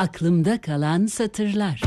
Aklımda kalan satırlar.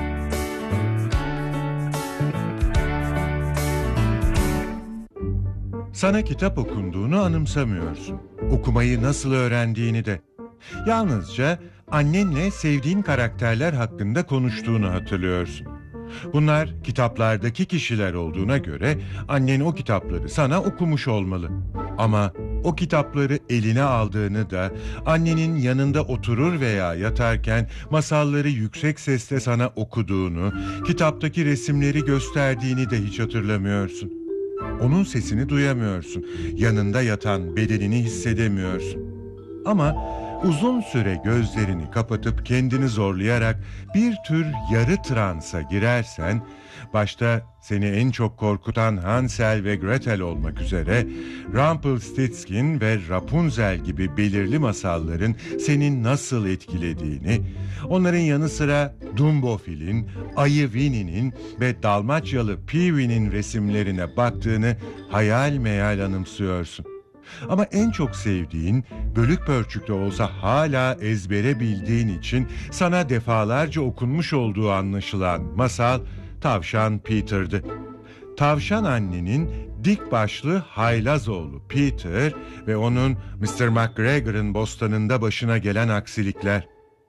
Sana kitap okunduğunu anımsamıyorsun. Okumayı nasıl öğrendiğini de. Yalnızca annenle sevdiğin karakterler hakkında konuştuğunu hatırlıyorsun. Bunlar kitaplardaki kişiler olduğuna göre annen o kitapları sana okumuş olmalı. Ama o kitapları eline aldığını da, annenin yanında oturur veya yatarken masalları yüksek sesle sana okuduğunu, kitaptaki resimleri gösterdiğini de hiç hatırlamıyorsun. Onun sesini duyamıyorsun, yanında yatan bedenini hissedemiyorsun. Ama uzun süre gözlerini kapatıp kendini zorlayarak bir tür yarı transa girersen, başta seni en çok korkutan Hansel ve Gretel olmak üzere Rumpelstiltskin ve Rapunzel gibi belirli masalların seni nasıl etkilediğini, onların yanı sıra Dumbofil'in, Ayı Winnie'nin ve Dalmaçyalı Pee-wee'nin resimlerine baktığını hayal meyal anımsıyorsun. Ama en çok sevdiğin, bölük pörçük olsa hala ezbere bildiğin için sana defalarca okunmuş olduğu anlaşılan masal Tavşan Peter'dı. Tavşan annenin dik başlı haylaz oğlu Peter ve onun Mr. McGregor'ın bostanında başına gelen aksilikler.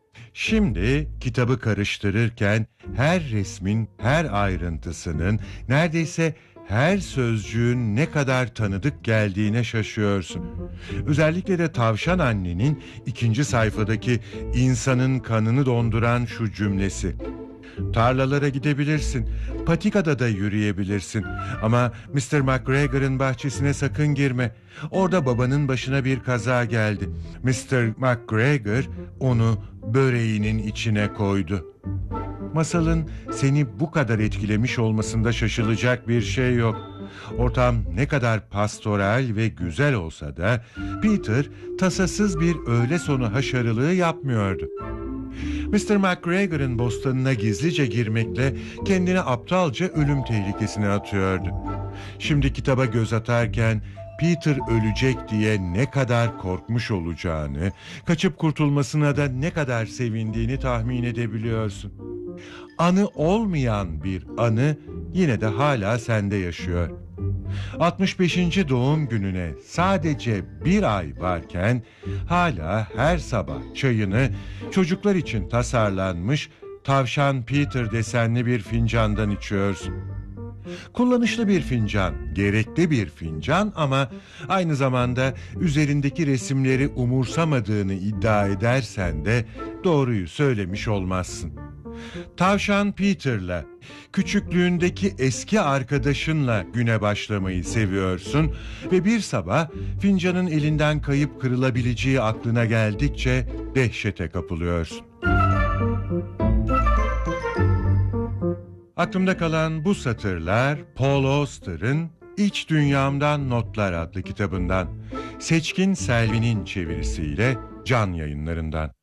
Şimdi kitabı karıştırırken her resmin her ayrıntısının, neredeyse her sözcüğün ne kadar tanıdık geldiğine şaşıyorsun. Özellikle de Tavşan annenin 2. sayfadaki insanın kanını donduran şu cümlesi. Tarlalara gidebilirsin, patikada da yürüyebilirsin ama Mr. McGregor'ın bahçesine sakın girme. Orada babanın başına bir kaza geldi. Mr. McGregor onu böreğinin içine koydu. Masalın seni bu kadar etkilemiş olmasında şaşılacak bir şey yok. Ortam ne kadar pastoral ve güzel olsa da Peter tasasız bir öğle sonu haşarılığı yapmıyordu. Mr. McGregor'ın bostanına gizlice girmekle kendini aptalca ölüm tehlikesine atıyordu. Şimdi kitaba göz atarken Peter ölecek diye ne kadar korkmuş olacağını, kaçıp kurtulmasına da ne kadar sevindiğini tahmin edebiliyorsun. Anı olmayan bir anı yine de hala sende yaşıyor. 65. doğum gününe sadece bir ay varken hala her sabah çayını çocuklar için tasarlanmış Tavşan Peter desenli bir fincandan içiyorsun. Kullanışlı bir fincan, gerekli bir fincan ama aynı zamanda üzerindeki resimleri umursamadığını iddia edersen de doğruyu söylemiş olmazsın. Tavşan Peter'la, küçüklüğündeki eski arkadaşınla güne başlamayı seviyorsun ve bir sabah fincanın elinden kayıp kırılabileceği aklına geldikçe dehşete kapılıyorsun. Aklımda kalan bu satırlar Paul Auster'ın İç Dünyamdan Notlar adlı kitabından, Seçkin Selvi'nin çevirisiyle Can Yayınlarından.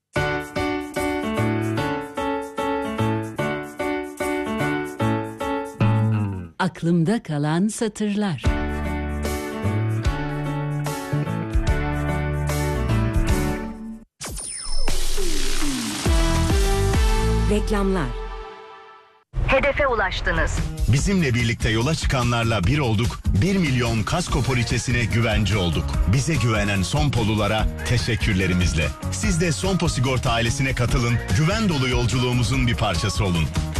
Aklımda kalan satırlar. Reklamlar. Hedefe ulaştınız. Bizimle birlikte yola çıkanlarla bir olduk, 1 milyon kasko poliçesine güvence olduk. Bize güvenen Sonpolulara teşekkürlerimizle. Siz de Sonpo Sigorta ailesine katılın, güven dolu yolculuğumuzun bir parçası olun.